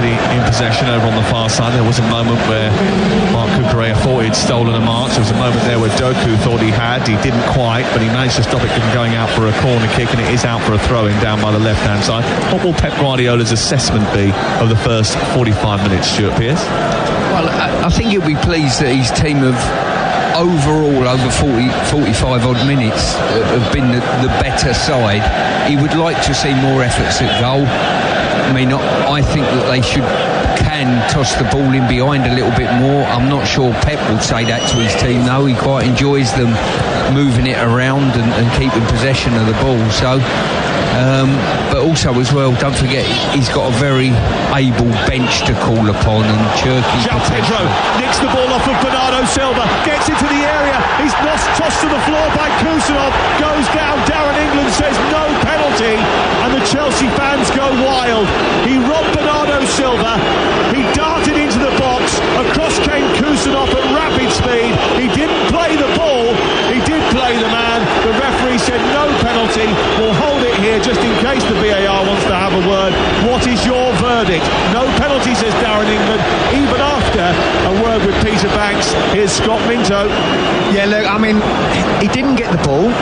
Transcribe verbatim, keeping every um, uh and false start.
City in possession over on the far side. There was a moment where Mark Cucurella thought he'd stolen a march. There was a moment there where Doku thought he had. He didn't quite, but he managed to stop it from going out for a corner kick, and it is out for a throw-in down by the left-hand side. What will Pep Guardiola's assessment be of the first forty-five minutes, Stuart Pearce? Well, I, I think he'll be pleased that his team have overall over forty, forty-five odd minutes have been the, the better side. He would like to see more efforts at goal. I mean, I think that they should can toss the ball in behind a little bit more. I'm not sure Pep would say that to his team, though. He quite enjoys them moving it around and, and keeping possession of the ball. So, um, but also as well, don't forget he's got a very able bench to call upon, and Cherki. João Pedro nicks the ball off of Bernardo Silva, gets into the area, he's lost, tossed to the floor by Kusanov, goes down. Darren England says no penalty, and the Chelsea fans go wild. He robbed Bernardo Silva, he darted into the box, across came Kusanov at rapid speed. He didn't play the ball, he did play the man. The referee said no penalty. We'll hold it here just in case the V A R wants to have a word. What is your verdict? No penalty, says Darren England, even after a word with Peter Banks. Here's Scott Minto. Yeah, look, I mean, he didn't get the ball.